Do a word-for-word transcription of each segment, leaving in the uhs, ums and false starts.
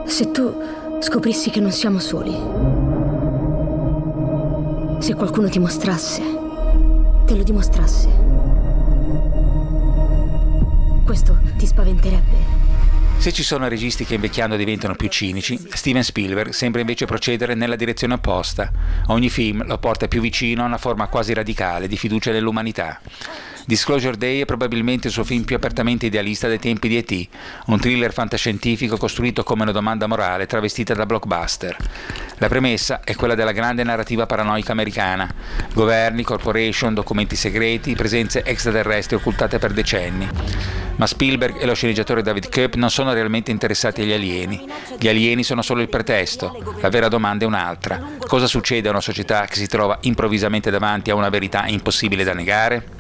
Se tu scoprissi che non siamo soli, se qualcuno ti mostrasse, te lo dimostrasse, questo ti spaventerebbe? Se ci sono registi che invecchiando diventano più cinici, Steven Spielberg sembra invece procedere nella direzione opposta. Ogni film lo porta più vicino a una forma quasi radicale di fiducia nell'umanità. Disclosure Day è probabilmente il suo film più apertamente idealista dai tempi di E T, un thriller fantascientifico costruito come una domanda morale travestita da blockbuster. La premessa è quella della grande narrativa paranoica americana: governi, corporation, documenti segreti, presenze extraterrestri occultate per decenni. Ma Spielberg e lo sceneggiatore David Koepp non sono realmente interessati agli alieni. Gli alieni sono solo il pretesto. La vera domanda è un'altra: cosa succede a una società che si trova improvvisamente davanti a una verità impossibile da negare?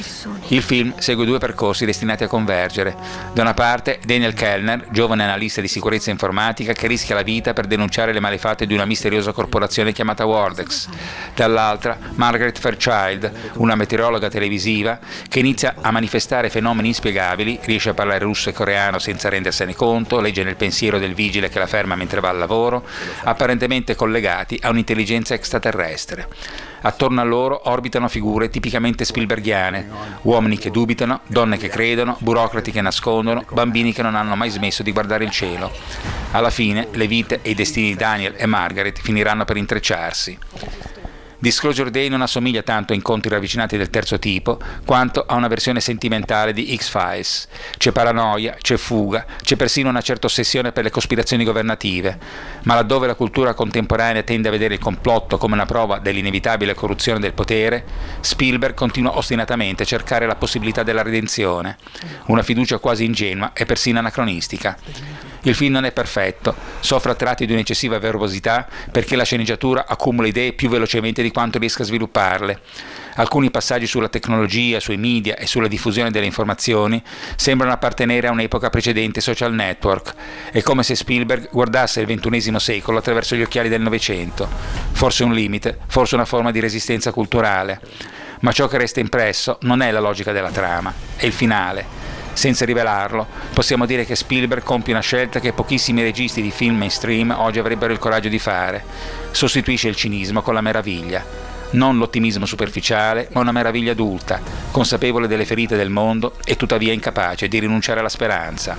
Il film segue due percorsi destinati a convergere. Da una parte Daniel Kellner, giovane analista di sicurezza informatica che rischia la vita per denunciare le malefatte di una misteriosa corporazione chiamata Wordex. Dall'altra Margaret Fairchild, una meteorologa televisiva che inizia a manifestare fenomeni inspiegabili, riesce a parlare russo e coreano senza rendersene conto, legge nel pensiero del vigile che la ferma mentre va al lavoro, apparentemente collegati a un'intelligenza extraterrestre. Attorno a loro orbitano figure tipicamente spielberghiane: uomini che dubitano, donne che credono, burocrati che nascondono, bambini che non hanno mai smesso di guardare il cielo. Alla fine le vite e i destini di Daniel e Margaret finiranno per intrecciarsi. Disclosure Day non assomiglia tanto a incontri ravvicinati del terzo tipo quanto a una versione sentimentale di X-Files. C'è paranoia, c'è fuga, c'è persino una certa ossessione per le cospirazioni governative, ma laddove la cultura contemporanea tende a vedere il complotto come una prova dell'inevitabile corruzione del potere, Spielberg continua ostinatamente a cercare la possibilità della redenzione, una fiducia quasi ingenua e persino anacronistica. Il film non è perfetto, soffre a tratti di un'eccessiva verbosità perché la sceneggiatura accumula idee più velocemente di quanto riesca a svilupparle. Alcuni passaggi sulla tecnologia, sui media e sulla diffusione delle informazioni sembrano appartenere a un'epoca precedente ai social network. È come se Spielberg guardasse il ventunesimo secolo attraverso gli occhiali del Novecento. Forse un limite, forse una forma di resistenza culturale. Ma ciò che resta impresso non è la logica della trama, è il finale. Senza rivelarlo, possiamo dire che Spielberg compie una scelta che pochissimi registi di film mainstream oggi avrebbero il coraggio di fare. Sostituisce il cinismo con la meraviglia. Non l'ottimismo superficiale, ma una meraviglia adulta, consapevole delle ferite del mondo e tuttavia incapace di rinunciare alla speranza.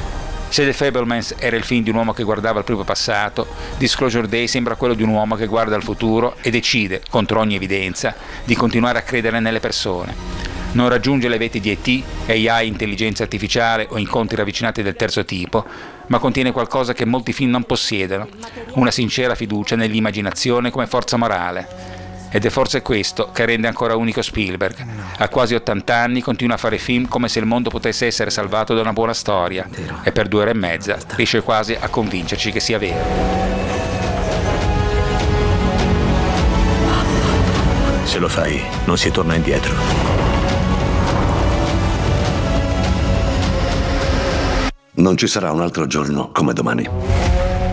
Se The Fabelmans era il film di un uomo che guardava al proprio passato, Disclosure Day sembra quello di un uomo che guarda al futuro e decide, contro ogni evidenza, di continuare a credere nelle persone. Non raggiunge le veti di E T, A I, intelligenza artificiale o incontri ravvicinati del terzo tipo, ma contiene qualcosa che molti film non possiedono: una sincera fiducia nell'immaginazione come forza morale. Ed è forse questo che rende ancora unico Spielberg. A quasi ottanta anni continua a fare film come se il mondo potesse essere salvato da una buona storia, e per due ore e mezza riesce quasi a convincerci che sia vero. Se lo fai, non si torna indietro. Non ci sarà un altro giorno come domani.